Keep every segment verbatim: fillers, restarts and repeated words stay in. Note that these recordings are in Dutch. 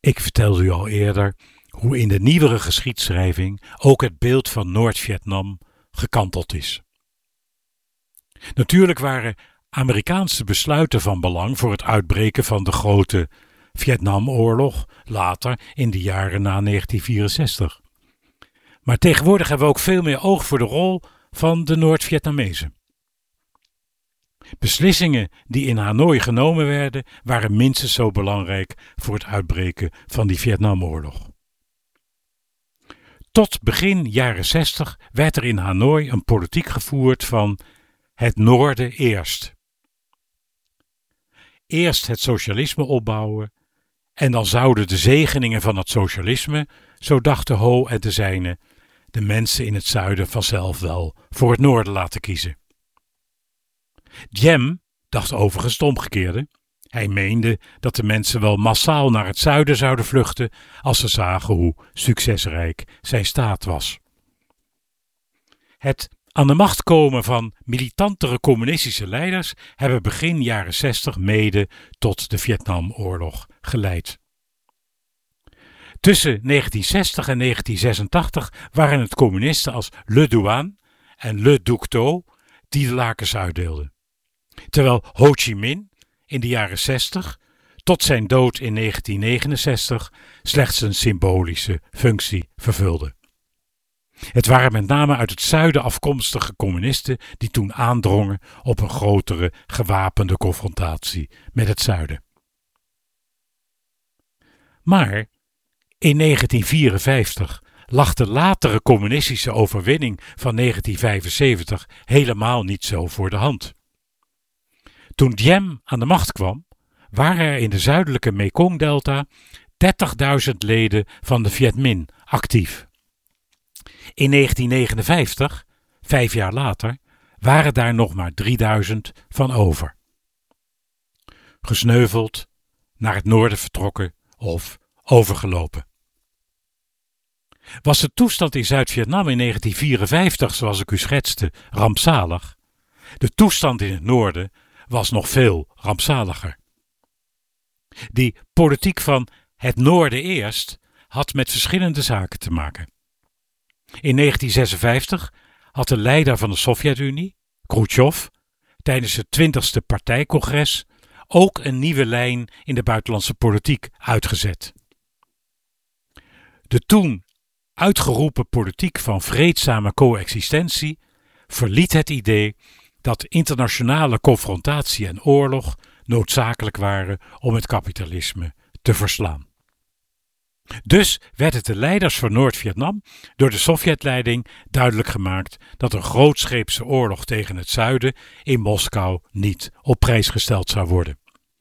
Ik vertelde u al eerder hoe in de nieuwere geschiedschrijving ook het beeld van Noord-Vietnam gekanteld is. Natuurlijk waren Amerikaanse besluiten van belang voor het uitbreken van de grote Vietnamoorlog later in de jaren na negentien vierenzestig. Maar tegenwoordig hebben we ook veel meer oog voor de rol van de Noord-Vietnamezen. Beslissingen die in Hanoi genomen werden, waren minstens zo belangrijk voor het uitbreken van die Vietnamoorlog. Tot begin jaren zestig werd er in Hanoi een politiek gevoerd van het Noorden eerst. Eerst het socialisme opbouwen en dan zouden de zegeningen van het socialisme, zo dachten Ho en de zijnen, de mensen in het zuiden vanzelf wel voor het noorden laten kiezen. Diem dacht overigens het omgekeerde. Hij meende dat de mensen wel massaal naar het zuiden zouden vluchten als ze zagen hoe succesrijk zijn staat was. Het aan de macht komen van militantere communistische leiders hebben begin jaren zestig mede tot de Vietnamoorlog geleid. Tussen negentien zestig en negentien zesentachtig waren het communisten als Le Duan en Le Duc Tho die de lakens uitdeelden. Terwijl Ho Chi Minh in de jaren zestig tot zijn dood in negentien negenenzestig slechts een symbolische functie vervulde. Het waren met name uit het zuiden afkomstige communisten die toen aandrongen op een grotere gewapende confrontatie met het zuiden. Maar in negentien vierenvijftig lag de latere communistische overwinning van negentien vijfenzeventig helemaal niet zo voor de hand. Toen Diem aan de macht kwam, waren er in de zuidelijke Mekongdelta dertigduizend leden van de Viet Minh actief. In negentien negenenvijftig, vijf jaar later, waren daar nog maar drieduizend van over. Gesneuveld, naar het noorden vertrokken of overgelopen. Was de toestand in Zuid-Vietnam in negentien vierenvijftig, zoals ik u schetste, rampzalig? De toestand in het noorden was nog veel rampzaliger. Die politiek van het noorden eerst had met verschillende zaken te maken. In negentien zesenvijftig had de leider van de Sovjet-Unie, Khrushchev, tijdens het twintigste partijcongres ook een nieuwe lijn in de buitenlandse politiek uitgezet. De toen uitgeroepen politiek van vreedzame coexistentie verliet het idee dat internationale confrontatie en oorlog noodzakelijk waren om het kapitalisme te verslaan. Dus werd het de leiders van Noord-Vietnam door de Sovjetleiding duidelijk gemaakt dat een grootscheepse oorlog tegen het zuiden in Moskou niet op prijs gesteld zou worden.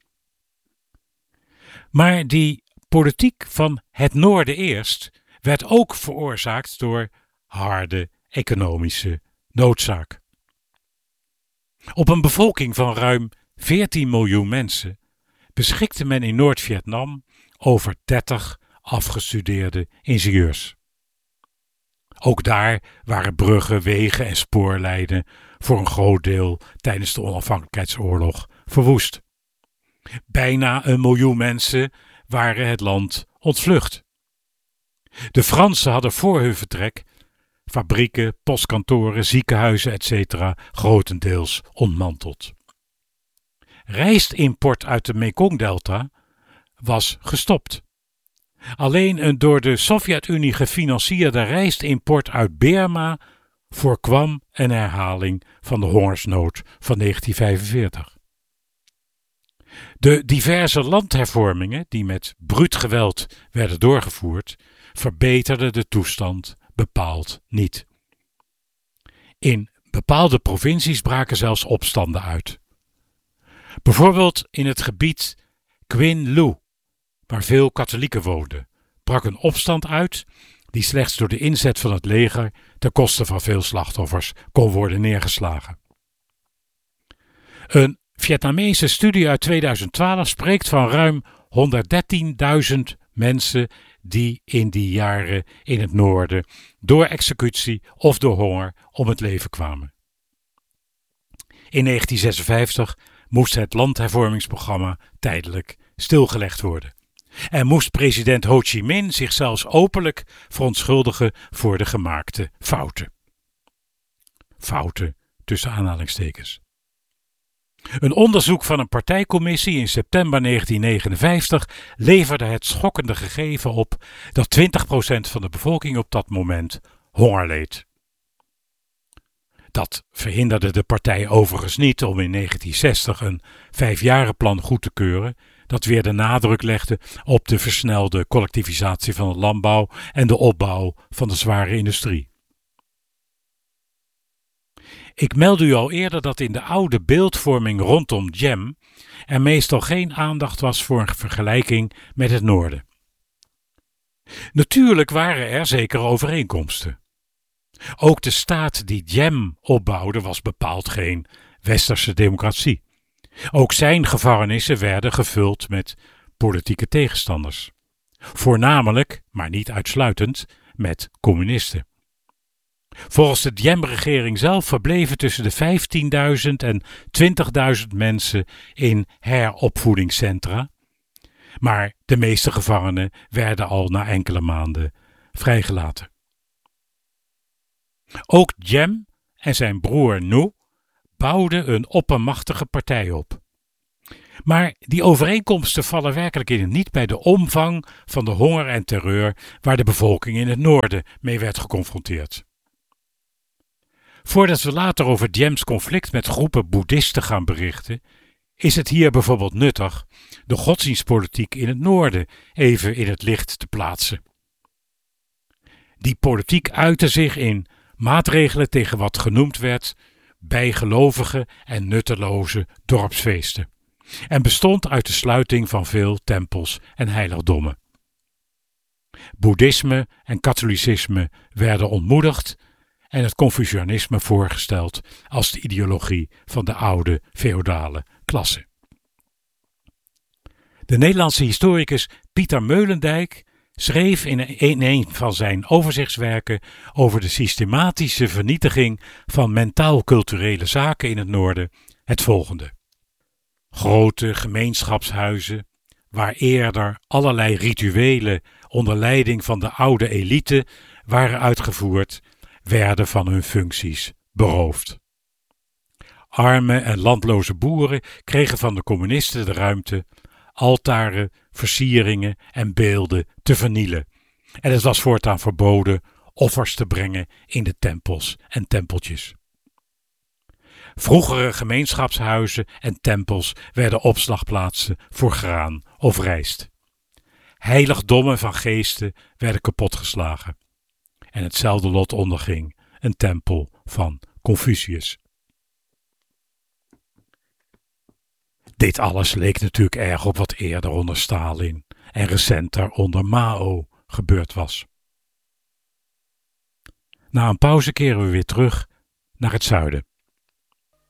Maar die politiek van het noorden eerst werd ook veroorzaakt door harde economische noodzaak. Op een bevolking van ruim veertien miljoen mensen beschikte men in Noord-Vietnam over dertig afgestudeerde ingenieurs. Ook daar waren bruggen, wegen en spoorlijnen voor een groot deel tijdens de onafhankelijkheidsoorlog verwoest. Bijna een miljoen mensen waren het land ontvlucht. De Fransen hadden voor hun vertrek fabrieken, postkantoren, ziekenhuizen et cetera grotendeels ontmanteld. Rijstimport uit de Mekongdelta was gestopt. Alleen een door de Sovjet-Unie gefinancierde rijstimport uit Birma voorkwam een herhaling van de hongersnood van negentien vijfenveertig. De diverse landhervormingen die met bruut geweld werden doorgevoerd, verbeterden de toestand bepaald niet. In bepaalde provincies braken zelfs opstanden uit. Bijvoorbeeld in het gebied Quinh Loux, waar veel katholieken woonden, brak een opstand uit die slechts door de inzet van het leger ten koste van veel slachtoffers kon worden neergeslagen. Een Vietnamese studie uit tweeduizend twaalf spreekt van ruim honderddertienduizend mensen die in die jaren in het noorden door executie of door honger om het leven kwamen. In negentien zesenvijftig moest het landhervormingsprogramma tijdelijk stilgelegd worden. En moest president Ho Chi Minh zich zelfs openlijk verontschuldigen voor de gemaakte fouten. Fouten tussen aanhalingstekens. Een onderzoek van een partijcommissie in september negentien negenenvijftig leverde het schokkende gegeven op dat twintig procent van de bevolking op dat moment honger leed. Dat verhinderde de partij overigens niet om in negentien zestig een vijfjarenplan goed te keuren, dat weer de nadruk legde op de versnelde collectivisatie van de landbouw en de opbouw van de zware industrie. Ik meldde u al eerder dat in de oude beeldvorming rondom Diem er meestal geen aandacht was voor een vergelijking met het noorden. Natuurlijk waren er zekere overeenkomsten. Ook de staat die Diem opbouwde was bepaald geen westerse democratie. Ook zijn gevangenissen werden gevuld met politieke tegenstanders. Voornamelijk, maar niet uitsluitend, met communisten. Volgens de Diem-regering zelf verbleven tussen de vijftienduizend en twintigduizend mensen in heropvoedingscentra, maar de meeste gevangenen werden al na enkele maanden vrijgelaten. Ook Diem en zijn broer Nu bouwden een oppermachtige partij op. Maar die overeenkomsten vallen werkelijk in het niet bij de omvang van de honger en terreur waar de bevolking in het noorden mee werd geconfronteerd. Voordat we later over Diems conflict met groepen boeddhisten gaan berichten, is het hier bijvoorbeeld nuttig de godsdienstpolitiek in het noorden even in het licht te plaatsen. Die politiek uitte zich in maatregelen tegen wat genoemd werd bijgelovige en nutteloze dorpsfeesten en bestond uit de sluiting van veel tempels en heiligdommen. Boeddhisme en katholicisme werden ontmoedigd en het Confucianisme voorgesteld als de ideologie van de oude feodale klasse. De Nederlandse historicus Pieter Meulendijk schreef in een van zijn overzichtswerken over de systematische vernietiging van mentaal-culturele zaken in het noorden het volgende. Grote gemeenschapshuizen, waar eerder allerlei rituelen onder leiding van de oude elite waren uitgevoerd, werden van hun functies beroofd. Arme en landloze boeren kregen van de communisten de ruimte altaren, versieringen en beelden te vernielen. En het was voortaan verboden offers te brengen in de tempels en tempeltjes. Vroegere gemeenschapshuizen en tempels werden opslagplaatsen voor graan of rijst. Heiligdommen van geesten werden kapotgeslagen. En hetzelfde lot onderging een tempel van Confucius. Dit alles leek natuurlijk erg op wat eerder onder Stalin en recenter onder Mao gebeurd was. Na een pauze keren we weer terug naar het zuiden.